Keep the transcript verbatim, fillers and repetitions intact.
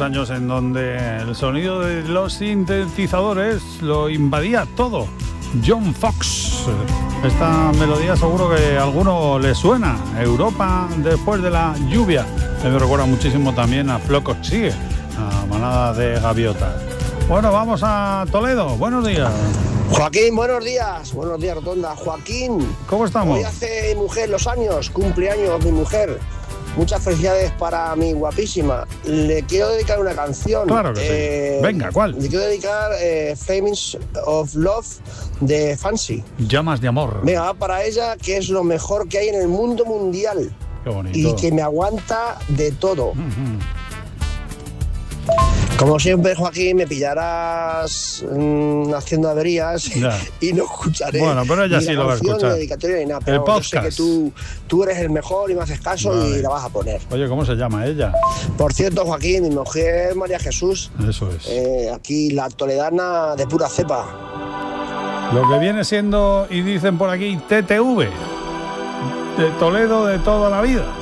años en donde el sonido de los sintetizadores lo invadía todo. John Fox. Esta melodía seguro que a alguno le suena. Europa después de la lluvia. Me recuerda muchísimo también a Flock of Seagulls, a manada de gaviotas. Bueno, vamos a Toledo. Buenos días. Joaquín, buenos días. Buenos días, Rotonda. Joaquín. ¿Cómo estamos? Hoy hace mi mujer los años, cumpleaños mi mujer. Muchas felicidades para mi guapísima. Le quiero dedicar una canción. Claro que eh, sí. Venga, ¿cuál? Le quiero dedicar eh, Flames of Love de Fancy. Llamas de amor. Venga, va para ella, que es lo mejor que hay en el mundo mundial. Qué bonito. Y que me aguanta de todo. Uh-huh. Como siempre, Joaquín, me pillarás mmm, haciendo averías ya. y no escucharé. Bueno, pero ella sí lo va a escuchar. Ni dedicatoria ni nada, pero el podcast. Yo sé que tú, tú eres el mejor y me haces caso, vale, y la vas a poner. Oye, ¿cómo se llama ella? Por cierto, Joaquín, mi mujer María Jesús. Eso es. Eh, aquí la toledana de pura cepa. Lo que viene siendo, y dicen por aquí, T T V. De Toledo de toda la vida.